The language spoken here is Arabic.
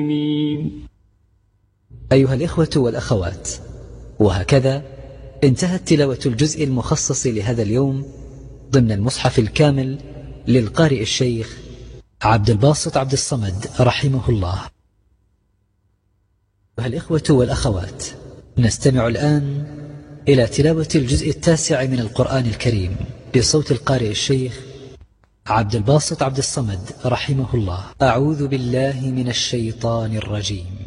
أيها الإخوة والأخوات، وهكذا انتهت تلاوة الجزء المخصص لهذا اليوم ضمن المصحف الكامل للقارئ الشيخ عبد الباسط عبد الصمد رحمه الله. أيها الإخوة والأخوات، نستمع الآن إلى تلاوة الجزء التاسع من القرآن الكريم بصوت القارئ الشيخ عبد الباسط عبد الصمد رحمه الله. أعوذ بالله من الشيطان الرجيم.